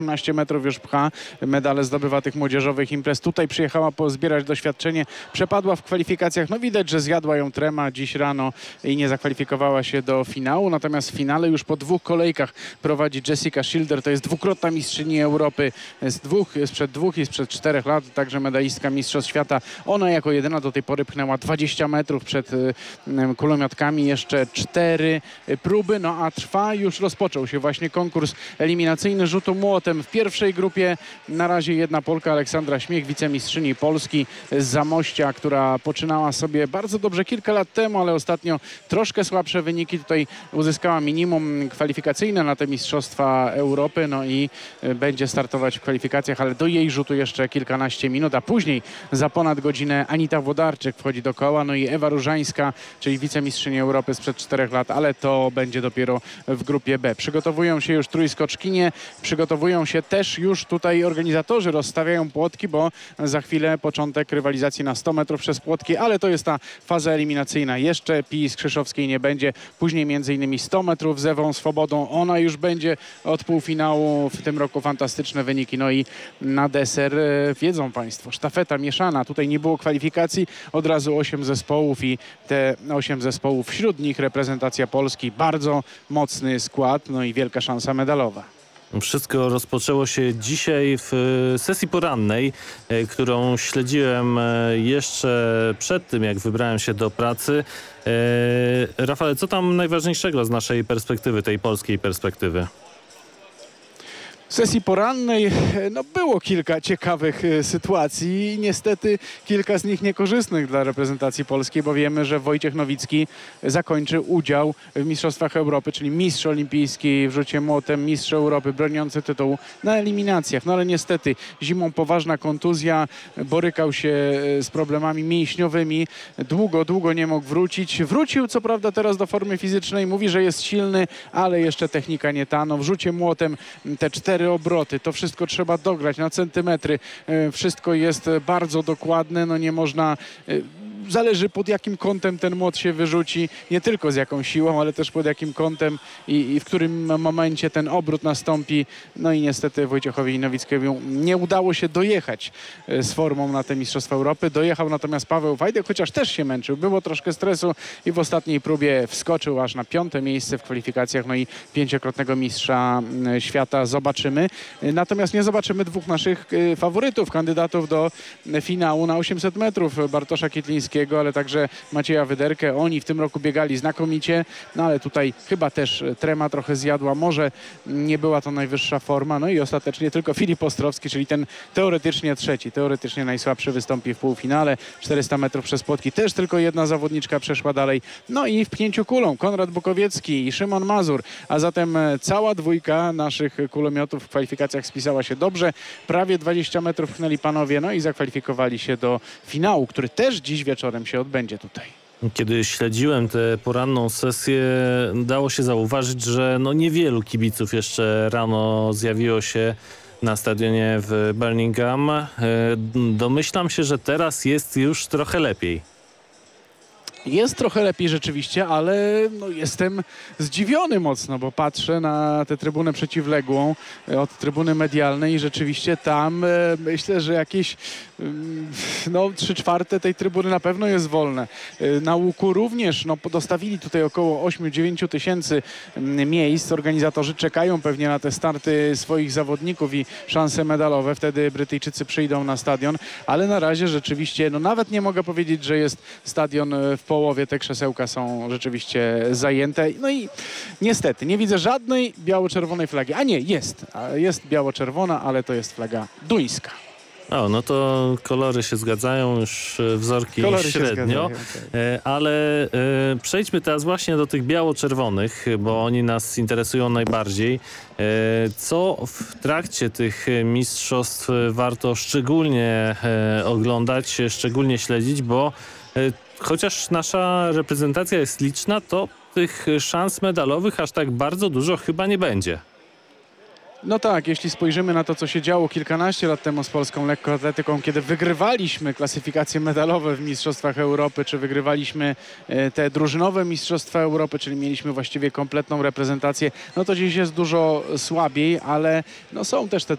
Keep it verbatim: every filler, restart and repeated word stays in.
osiemnaście metrów już pcha, medale zdobywa tych młodzieżowych imprez. Tutaj przyjechała pozbierać doświadczenie, przepadła w kwalifikacjach. No widać, że zjadła ją trema dziś rano i nie zakwalifikowała się do finału. Natomiast w finale już po dwóch kolejkach prowadzi Jessica Schilder. To jest dwukrotna mistrzyni Europy z dwóch, sprzed dwóch i sprzed czterech lat. Także medalistka Mistrzostw Świata. Ona jako jedyna do tej pory pchnęła dwadzieścia metrów przed y, kulomiotkami. Jeszcze cztery próby. No a trwa, już rozpoczął się właśnie konkurs eliminacyjny rzutu młotem. W pierwszej grupie na razie jedna Polka, Aleksandra Śmiech, wicemistrzyni Polski z Zamościa, która poczynała sobie bardzo dobrze kilka lat temu, ale ostatnio troszkę słabsze wyniki. Tutaj uzyskała minimum kwalifikacyjne na te Mistrzostwa Europy, no i będzie startować w kwalifikacjach, ale do jej rzutu jeszcze kilkanaście minut, a później za ponad godzinę Anita Włodarczyk wchodzi do koła, no i Ewa Różańska, czyli wicemistrzyni Europy sprzed czterech lat, ale to będzie dopiero w grupie B. Przygotowują się już trójskoczkinie, przygotowują się też już tutaj organizatorzy, rozstawiają płotki, bo za chwilę początek rywalizacji na sto metrów przez płotki, ale to jest ta faza eliminacyjna. Jeszcze Pii Skrzyszowskiej nie będzie. Później między innymi sto metrów z Ewą Swobodą. Ona już będzie od półfinału. W tym roku fantastyczne wyniki. No i na deser e, wiedzą Państwo, sztafeta mieszana. Tutaj nie było kwalifikacji. Od razu osiem zespołów i te osiem zespołów, wśród nich reprezentacja Polski. Bardzo mocny skład, no i wielka szansa medalowa. Wszystko rozpoczęło się dzisiaj w sesji porannej, którą śledziłem jeszcze przed tym, jak wybrałem się do pracy. Rafale, co tam najważniejszego z naszej perspektywy, tej polskiej perspektywy? W sesji porannej no, było kilka ciekawych y, sytuacji i niestety kilka z nich niekorzystnych dla reprezentacji polskiej, bo wiemy, że Wojciech Nowicki zakończy udział w Mistrzostwach Europy, czyli mistrz olimpijski w rzucie młotem, mistrz Europy broniący tytułu na eliminacjach. No ale niestety zimą poważna kontuzja, borykał się z problemami mięśniowymi, długo, długo nie mógł wrócić. Wrócił co prawda teraz do formy fizycznej, mówi, że jest silny, ale jeszcze technika nie ta. No, w rzucie młotem te cztery obroty, to wszystko trzeba dograć na centymetry. Wszystko jest bardzo dokładne, no nie można... Zależy pod jakim kątem ten młot się wyrzuci, nie tylko z jaką siłą, ale też pod jakim kątem i, i w którym momencie ten obrót nastąpi. No i niestety Wojciechowi Nowickiemu nie udało się dojechać z formą na te Mistrzostwa Europy. Dojechał natomiast Paweł Wajdek, chociaż też się męczył. Było troszkę stresu i w ostatniej próbie wskoczył aż na piąte miejsce w kwalifikacjach. No i pięciokrotnego mistrza świata zobaczymy. Natomiast nie zobaczymy dwóch naszych faworytów, kandydatów do finału na osiemset metrów. Bartosza Kitlińskiego, ale także Macieja Wyderkę. Oni w tym roku biegali znakomicie, no ale tutaj chyba też trema trochę zjadła. Może nie była to najwyższa forma. No i ostatecznie tylko Filip Ostrowski, czyli ten teoretycznie trzeci, teoretycznie najsłabszy, wystąpi w półfinale. czterysta metrów przez płotki. Też tylko jedna zawodniczka przeszła dalej. No i w pchnięciu kulą Konrad Bukowiecki i Szymon Mazur. A zatem cała dwójka naszych kulomiotów w kwalifikacjach spisała się dobrze. Prawie dwadzieścia metrów pchnęli panowie, no i zakwalifikowali się do finału, który też dziś wieczorem się odbędzie tutaj. Kiedy śledziłem tę poranną sesję, dało się zauważyć, że no niewielu kibiców jeszcze rano zjawiło się na stadionie w Birmingham. Domyślam się, że teraz jest już trochę lepiej. Jest trochę lepiej rzeczywiście, ale no jestem zdziwiony mocno, bo patrzę na tę trybunę przeciwległą od trybuny medialnej i rzeczywiście tam e, myślę, że jakieś e, no trzy czwarte tej trybuny na pewno jest wolne. E, na łuku również no, dostawili tutaj około osiem do dziewięciu tysięcy miejsc. Organizatorzy czekają pewnie na te starty swoich zawodników i szanse medalowe. Wtedy Brytyjczycy przyjdą na stadion, ale na razie rzeczywiście, no nawet nie mogę powiedzieć, że jest stadion w połowie, te krzesełka są rzeczywiście zajęte. No i niestety nie widzę żadnej biało-czerwonej flagi. A nie, jest. Jest biało-czerwona, ale to jest flaga duńska. O, no to kolory się zgadzają, już wzorki kolory średnio, się zgadzają, okay. Ale e, przejdźmy teraz właśnie do tych biało-czerwonych, bo oni nas interesują najbardziej. E, co w trakcie tych mistrzostw warto szczególnie e, oglądać, szczególnie śledzić, bo e, chociaż nasza reprezentacja jest liczna, to tych szans medalowych aż tak bardzo dużo chyba nie będzie. No tak, jeśli spojrzymy na to, co się działo kilkanaście lat temu z polską lekkoatletyką, kiedy wygrywaliśmy klasyfikacje medalowe w Mistrzostwach Europy, czy wygrywaliśmy te drużynowe Mistrzostwa Europy, czyli mieliśmy właściwie kompletną reprezentację, no to dziś jest dużo słabiej, ale no są też te